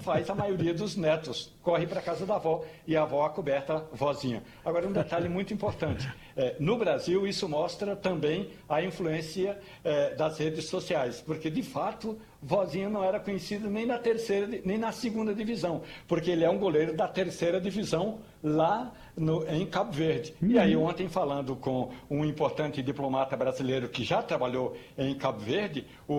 faz a maioria dos netos. Corre para a casa da avó e a avó acoberta vozinha. Agora, um detalhe muito importante. No Brasil, isso mostra também a influência das redes sociais, porque, de fato, vozinha não era conhecido nem na terceira, nem na segunda divisão, porque ele é um goleiro da terceira divisão lá em Cabo Verde. E aí, ontem, falando com um importante diplomata brasileiro que já trabalhou em Cabo Verde, o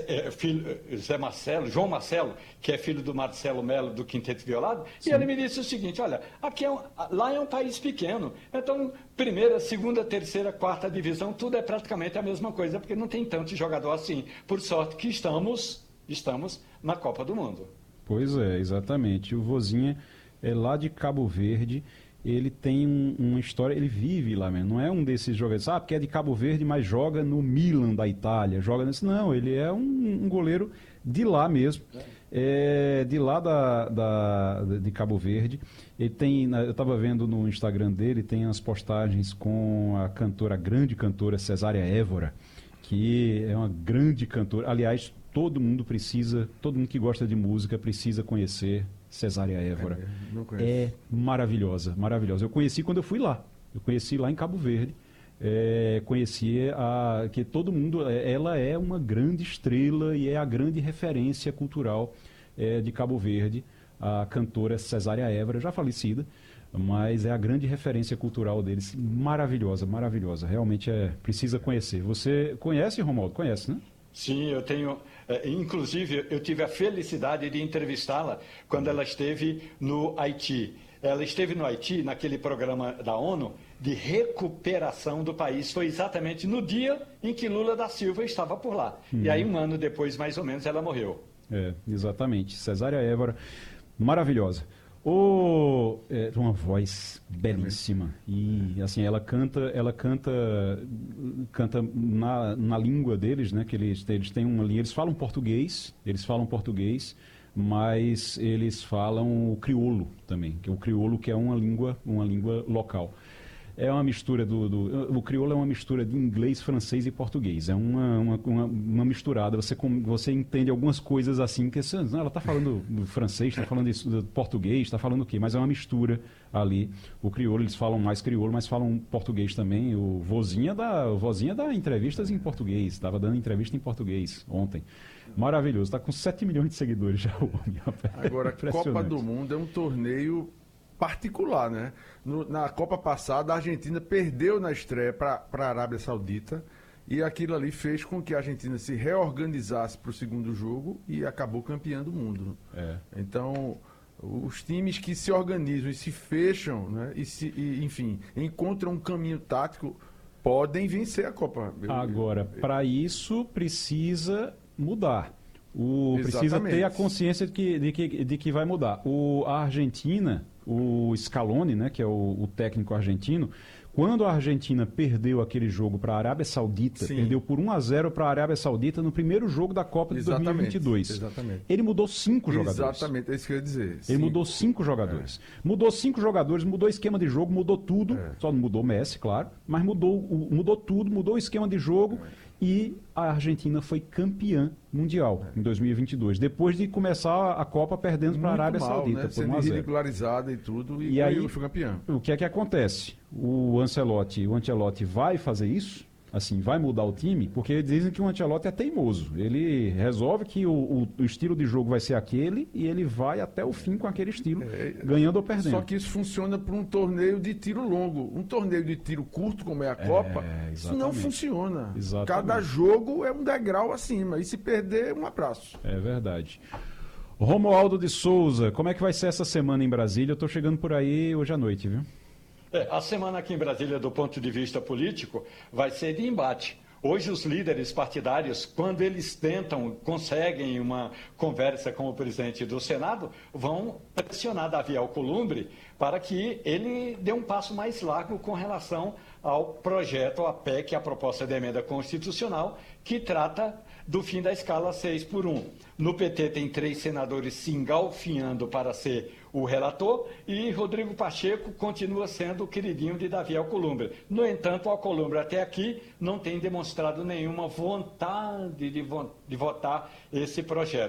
João Marcelo, que é filho do Marcelo Melo, do Quinteto Violado, e ele me disse o seguinte: olha, lá é um país pequeno, então primeira, segunda, terceira, quarta divisão, tudo é praticamente a mesma coisa, porque não tem tanto jogador assim. Por sorte que estamos na Copa do Mundo. Pois é, exatamente. O Vozinha é lá de Cabo Verde, ele tem uma história, ele vive lá mesmo, não é um desses jogadores, porque é de Cabo Verde, mas joga no Milan da Itália, joga nesse... Não, ele é um goleiro de lá mesmo, de lá de Cabo Verde. Ele tem, eu estava vendo no Instagram dele, tem as postagens com a grande cantora Cesária Évora, que é uma grande cantora. Aliás, todo mundo que gosta de música precisa conhecer Cesária Évora. É maravilhosa, maravilhosa. Eu conheci quando eu fui lá. Eu conheci lá em Cabo Verde. Que todo mundo... Ela é uma grande estrela e é a grande referência cultural de Cabo Verde. A cantora Cesária Évora, já falecida, mas é a grande referência cultural deles. Maravilhosa, maravilhosa. Realmente precisa conhecer. Você conhece, Romualdo? Conhece, né? Sim, eu tenho... inclusive, eu tive a felicidade de entrevistá-la quando ela esteve no Haiti. Ela esteve no Haiti, naquele programa da ONU, de recuperação do país. Foi exatamente no dia em que Lula da Silva estava por lá. E aí, um ano depois, mais ou menos, ela morreu. Exatamente. Cesária Évora, maravilhosa. Uma voz belíssima. E assim, ela canta na língua deles, né? Que eles têm uma língua, eles falam português, mas eles falam o crioulo também, que é o crioulo, que é uma língua local. É uma mistura o crioulo é uma mistura de inglês, francês e português. É uma misturada. Você entende algumas coisas assim, que ela está falando do francês, está falando do português, está falando o quê? Mas é uma mistura ali. O crioulo, eles falam mais crioulo, mas falam português também. O Vozinha dá entrevistas em português. Estava dando entrevista em português ontem. Maravilhoso. Está com 7 milhões de seguidores já o homem. Agora, a Copa do Mundo é um torneio particular, né? Na Copa passada, a Argentina perdeu na estreia para a Arábia Saudita e aquilo ali fez com que a Argentina se reorganizasse para o segundo jogo e acabou campeã do mundo. Então, os times que se organizam e se fecham, né? Enfim, encontram um caminho tático, podem vencer a Copa. Agora, para isso precisa mudar. Precisa ter a consciência de que vai mudar. A Argentina, o Scaloni, né, que é o técnico argentino, quando a Argentina perdeu aquele jogo para a Arábia Saudita, perdeu por 1-0 para a Arábia Saudita no primeiro jogo da Copa de 2022. Exatamente. Ele mudou 5 jogadores. Exatamente, é isso que eu ia dizer. Ele mudou 5 jogadores. Mudou 5 jogadores, mudou esquema de jogo, mudou tudo. Só não mudou Messi, claro, mas mudou tudo, mudou o esquema de jogo. E a Argentina foi campeã mundial em 2022, depois de começar a Copa perdendo para a Arábia Saudita, né? por Sendo 1-0. ridicularizada e tudo, e aí foi campeão. O que é que acontece? O Ancelotti vai fazer isso? Assim, vai mudar o time? Porque dizem que o Ancelotti é teimoso. Ele resolve que o estilo de jogo vai ser aquele e ele vai até o fim com aquele estilo, ganhando ou perdendo. Só que isso funciona para um torneio de tiro longo. Um torneio de tiro curto, como é a Copa, isso não funciona. Exatamente. Cada jogo é um degrau acima. E se perder, um abraço. É verdade. Romualdo de Souza, como é que vai ser essa semana em Brasília? Eu estou chegando por aí hoje à noite, viu? A semana aqui em Brasília, do ponto de vista político, vai ser de embate. Hoje, os líderes partidários, quando eles conseguem uma conversa com o presidente do Senado, vão pressionar Davi Alcolumbre para que ele dê um passo mais largo com relação ao projeto, a PEC, a proposta de emenda constitucional, que trata do fim da escala 6x1. No PT tem 3 senadores se engalfinhando para ser o relator e Rodrigo Pacheco continua sendo o queridinho de Davi Alcolumbre. No entanto, o Alcolumbre até aqui não tem demonstrado nenhuma vontade de votar esse projeto.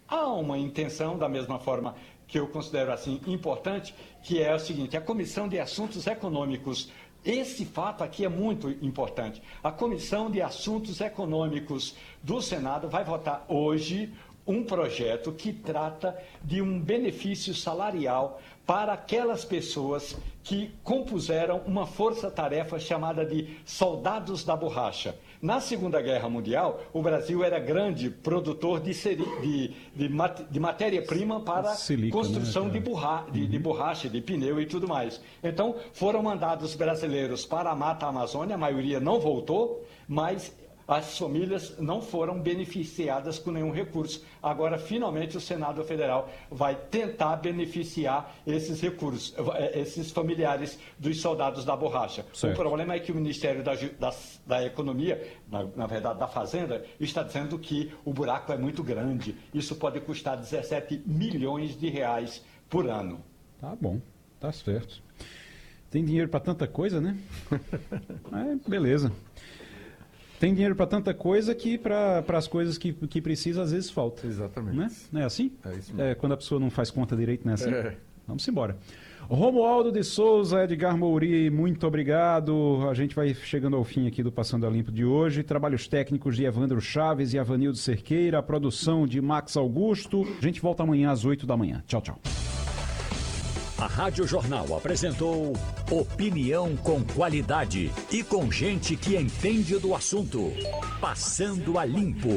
Há uma intenção, da mesma forma que eu considero assim importante, que é o seguinte: a Comissão de Assuntos Econômicos. Esse fato aqui é muito importante. A Comissão de Assuntos Econômicos do Senado vai votar hoje um projeto que trata de um benefício salarial para aquelas pessoas que compuseram uma força-tarefa chamada de soldados da borracha. Na Segunda Guerra Mundial, o Brasil era grande produtor de matéria-prima para Silica, construção, né, de borracha, de pneu e tudo mais. Então, foram mandados brasileiros para a Mata Amazônia, a maioria não voltou, mas as famílias não foram beneficiadas com nenhum recurso. Agora, finalmente, o Senado Federal vai tentar beneficiar esses recursos, esses familiares dos soldados da borracha. Certo. O problema é que o Ministério da Economia, na verdade da Fazenda, está dizendo que o buraco é muito grande. Isso pode custar 17 milhões de reais por ano. Tá bom, tá certo. Tem dinheiro para tanta coisa, né? Beleza. Tem dinheiro para tanta coisa que para as coisas que precisa, às vezes falta. Exatamente. Né? Não é assim? É isso mesmo. Quando a pessoa não faz conta direito, não é assim? Vamos embora. Romualdo de Souza, Edgar Mouri, muito obrigado. A gente vai chegando ao fim aqui do Passando a Limpo de hoje. Trabalhos técnicos de Evandro Chaves e Avanildo Cerqueira, a produção de Max Augusto. A gente volta amanhã às 8 da manhã. Tchau, tchau. A Rádio Jornal apresentou opinião com qualidade e com gente que entende do assunto. Passando a Limpo.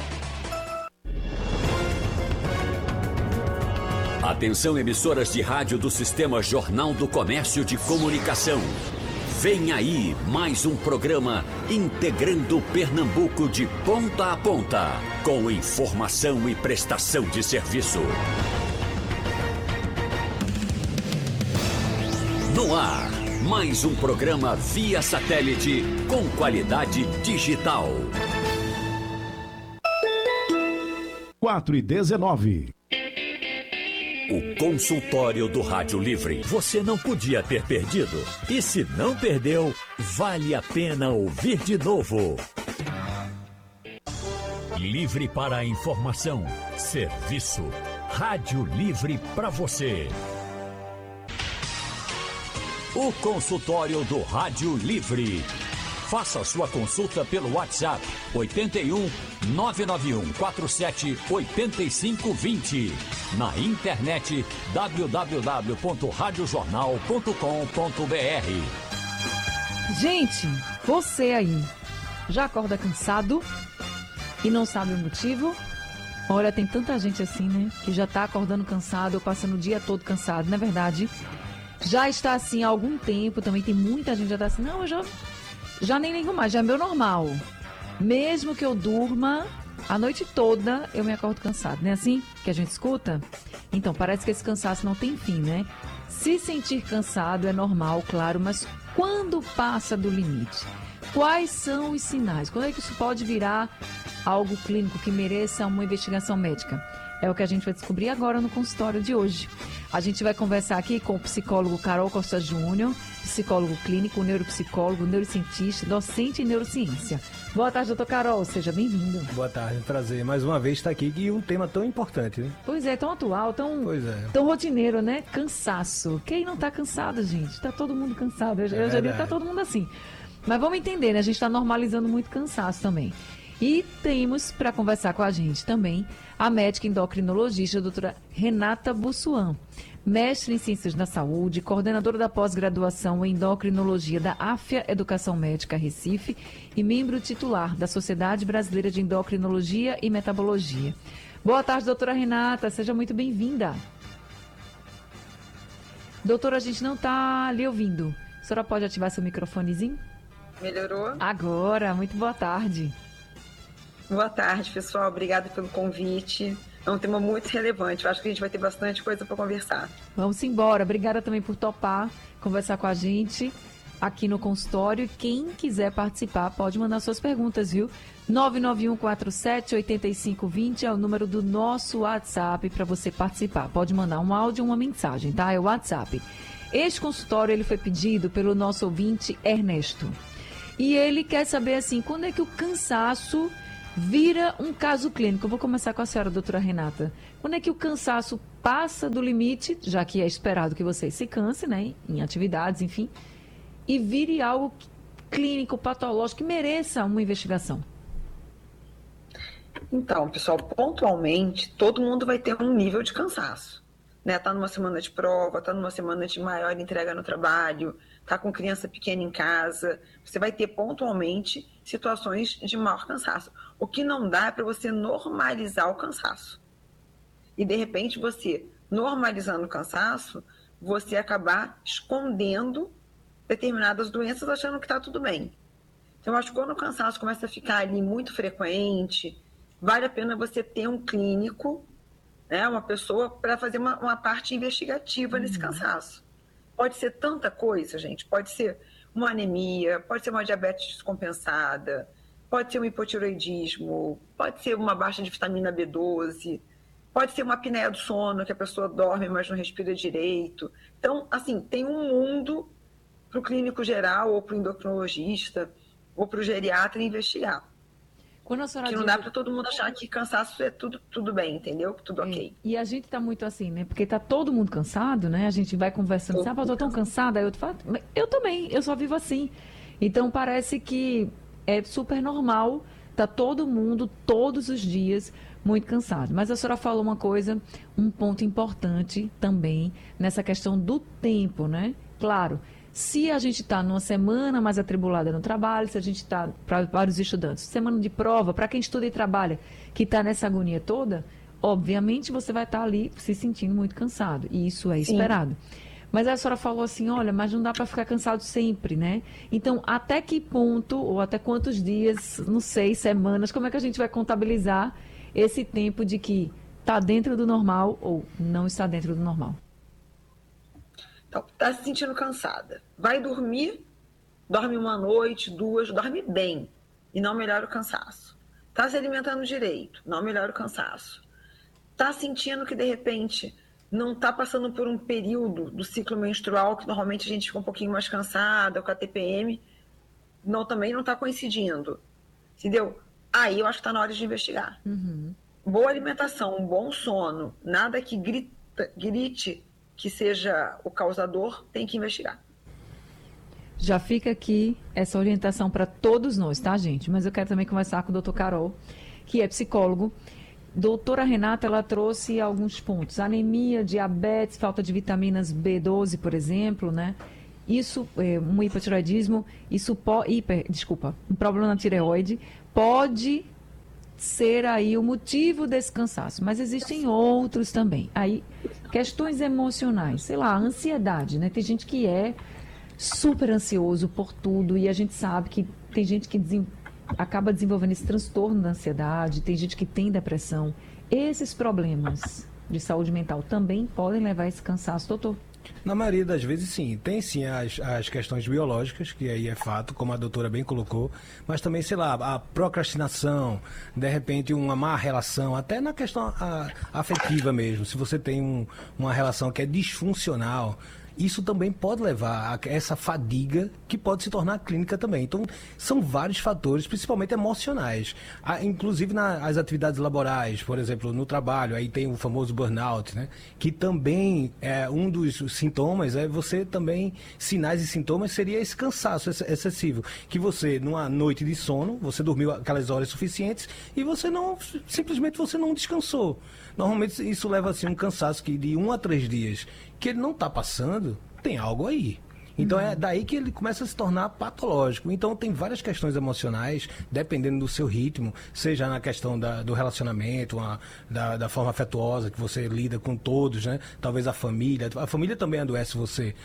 Atenção, emissoras de rádio do Sistema Jornal do Comércio de Comunicação. Vem aí mais um programa integrando Pernambuco de ponta a ponta, com informação e prestação de serviço. No ar, mais um programa via satélite com qualidade digital. 4h19. O consultório do Rádio Livre. Você não podia ter perdido. E se não perdeu, vale a pena ouvir de novo. Livre para a informação, serviço. Rádio Livre para você. O consultório do Rádio Livre. Faça sua consulta pelo WhatsApp 81 991 47 8520. Na internet www.radiojornal.com.br. Gente, você aí já acorda cansado e não sabe o motivo? Olha, tem tanta gente assim, né? Que já tá acordando cansado ou passando o dia todo cansado, não é verdade? Já está assim há algum tempo, também tem muita gente que já está assim, não, eu já nem ligo mais, já é meu normal. Mesmo que eu durma a noite toda, eu me acordo cansado, não é assim que a gente escuta? Então, parece que esse cansaço não tem fim, né? Se sentir cansado é normal, claro, mas quando passa do limite? Quais são os sinais? Quando é que isso pode virar algo clínico que mereça uma investigação médica? É o que a gente vai descobrir agora no consultório de hoje. A gente vai conversar aqui com o psicólogo Carol Costa Júnior, psicólogo clínico, neuropsicólogo, neurocientista, docente em neurociência. Boa tarde, doutor Carol, seja bem-vindo. Boa tarde, prazer. Mais uma vez estar aqui e um tema tão importante, né? Pois é, tão atual, tão rotineiro, né? Cansaço. Quem não tá cansado, gente? Tá todo mundo cansado. Eu já diria que tá todo mundo assim. Mas vamos entender, né? A gente tá normalizando muito cansaço também. E temos para conversar com a gente também a médica endocrinologista, a doutora Renata Bussuan, mestre em Ciências da Saúde, coordenadora da pós-graduação em endocrinologia da AFIA Educação Médica Recife e membro titular da Sociedade Brasileira de Endocrinologia e Metabologia. Boa tarde, doutora Renata, seja muito bem-vinda. Doutora, a gente não está lhe ouvindo. A senhora pode ativar seu microfonezinho? Melhorou? Agora, muito boa tarde. Boa tarde, pessoal. Obrigada pelo convite. É um tema muito relevante. Eu acho que a gente vai ter bastante coisa para conversar. Vamos embora. Obrigada também por topar conversar com a gente aqui no consultório. Quem quiser participar pode mandar suas perguntas, viu? 99147-8520 é o número do nosso WhatsApp para você participar. Pode mandar um áudio ou uma mensagem, tá? É o WhatsApp. Este consultório ele foi pedido pelo nosso ouvinte Ernesto. E ele quer saber, assim, quando é que o cansaço vira um caso clínico. Eu vou começar com a senhora, doutora Renata. Quando é que o cansaço passa do limite, já que é esperado que você se canse, né, em atividades, enfim, e vire algo clínico, patológico, que mereça uma investigação? Então, pessoal, pontualmente, todo mundo vai ter um nível de cansaço. Né? Tá numa semana de prova, tá numa semana de maior entrega no trabalho, tá com criança pequena em casa. Você vai ter pontualmente situações de maior cansaço. O que não dá é para você normalizar o cansaço. E, de repente, você, normalizando o cansaço, você acabar escondendo determinadas doenças achando que está tudo bem. Então, eu acho que quando o cansaço começa a ficar ali muito frequente, vale a pena você ter um clínico, né, uma pessoa, para fazer uma parte investigativa nesse cansaço. Pode ser tanta coisa, gente. Pode ser uma anemia, pode ser uma diabetes descompensada, pode ser um hipotiroidismo, pode ser uma baixa de vitamina B12, pode ser uma apneia do sono, que a pessoa dorme, mas não respira direito. Então, assim, tem um mundo para o clínico geral, ou para o endocrinologista, ou para o geriatra investigar. Quando a senhora que não dá para todo mundo achar que cansaço é tudo bem, entendeu? Tudo ok. E a gente tá muito assim, né? Porque tá todo mundo cansado, né? A gente vai conversando, sabe, eu tô tão cansada, aí eu falo, eu também, eu só vivo assim. Então parece que é super normal, tá todo mundo, todos os dias, muito cansado. Mas a senhora falou uma coisa, um ponto importante também, nessa questão do tempo, né? Claro, se a gente está numa semana mais atribulada no trabalho, se a gente está, para os estudantes, semana de prova, para quem estuda e trabalha, que está nessa agonia toda, obviamente você vai estar ali se sentindo muito cansado, e isso é esperado. Mas a senhora falou assim, olha, mas não dá para ficar cansado sempre, né? Então, até que ponto, ou até quantos dias, não sei, semanas, como é que a gente vai contabilizar esse tempo de que está dentro do normal ou não está dentro do normal? Então, está se sentindo cansada. Vai dormir, dorme uma noite, duas, dorme bem e não melhora o cansaço. Está se alimentando direito, não melhora o cansaço. Está sentindo que, de repente, não está passando por um período do ciclo menstrual, que normalmente a gente fica um pouquinho mais cansada, com a TPM, também não está coincidindo. Entendeu? Aí eu acho que está na hora de investigar. Boa alimentação, um bom sono, nada que grite que seja o causador, tem que investigar. Já fica aqui essa orientação para todos nós, tá, gente? Mas eu quero também conversar com o doutor Carol, que é psicólogo. Doutora Renata, ela trouxe alguns pontos. Anemia, diabetes, falta de vitaminas B12, por exemplo, né? Isso, um hipotiroidismo, um problema na tireoide, pode ser aí o motivo desse cansaço, mas existem outros também. Aí, questões emocionais, sei lá, ansiedade, né? Tem gente que é super ansioso por tudo e a gente sabe que tem gente que acaba desenvolvendo esse transtorno da ansiedade, tem gente que tem depressão. Esses problemas de saúde mental também podem levar a esse cansaço, doutor? Na maioria das vezes, sim. Tem, sim, as questões biológicas, que aí é fato, como a doutora bem colocou, mas também, sei lá, a procrastinação, de repente uma má relação, até na questão afetiva mesmo. Se você tem uma relação que é disfuncional, isso também pode levar a essa fadiga que pode se tornar clínica também. Então, são vários fatores, principalmente emocionais. Inclusive nas atividades laborais, por exemplo, no trabalho, aí tem o famoso burnout, né? Que também é um dos sintomas, você também, sinais e sintomas, seria esse cansaço excessivo. Que você, numa noite de sono, você dormiu aquelas horas suficientes e você simplesmente você não descansou. Normalmente isso leva assim um cansaço que de 1 a 3 dias, que ele não está passando, tem algo aí. Então é daí que ele começa a se tornar patológico. Então tem várias questões emocionais, dependendo do seu ritmo, seja na questão do relacionamento, da forma afetuosa que você lida com todos, né? Talvez a família também adoece você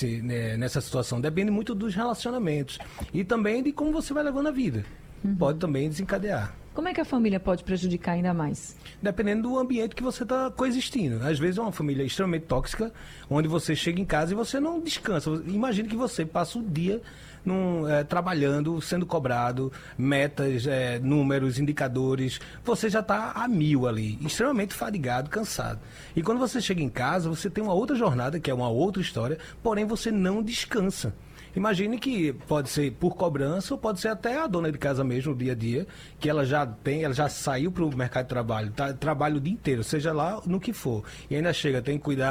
nessa situação. Depende muito dos relacionamentos e também de como você vai levando a vida. Pode também desencadear. Como é que a família pode prejudicar ainda mais? Dependendo do ambiente que você está coexistindo. Às vezes é uma família extremamente tóxica, onde você chega em casa e você não descansa. Imagine que você passa o dia trabalhando, sendo cobrado, metas, números, indicadores. Você já está a 1000 ali, extremamente fadigado, cansado. E quando você chega em casa, você tem uma outra jornada, que é uma outra história, porém você não descansa. Imagine que pode ser por cobrança ou pode ser até a dona de casa mesmo, no dia a dia, que ela já ela já saiu para o mercado de trabalho, trabalha o dia inteiro, seja lá no que for, e ainda chega, tem que cuidar